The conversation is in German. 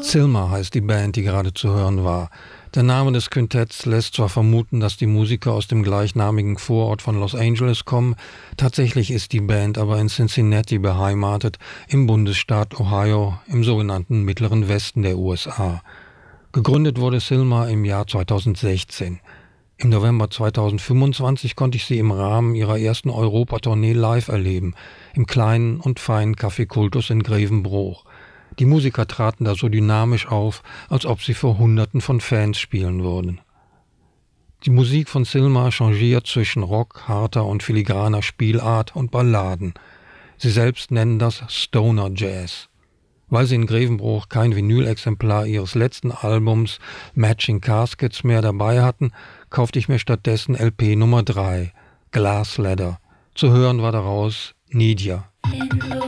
Silma heißt die Band, die gerade zu hören war. Der Name des Quintetts lässt zwar vermuten, dass die Musiker aus dem gleichnamigen Vorort von Los Angeles kommen, tatsächlich ist die Band aber in Cincinnati beheimatet, im Bundesstaat Ohio, im sogenannten Mittleren Westen der USA. Gegründet wurde Silma im Jahr 2016. Im November 2025 konnte ich sie im Rahmen ihrer ersten Europatournee live erleben, im kleinen und feinen Café Kultus in Grevenbroich. Die Musiker traten da so dynamisch auf, als ob sie vor Hunderten von Fans spielen würden. Die Musik von Silma changiert zwischen Rock, harter und filigraner Spielart und Balladen. Sie selbst nennen das Stoner Jazz. Weil sie in Grevenbroich kein Vinylexemplar ihres letzten Albums Matching Caskets mehr dabei hatten, kaufte ich mir stattdessen LP Nummer 3, Glass Ladder. Zu hören war daraus Need Ya.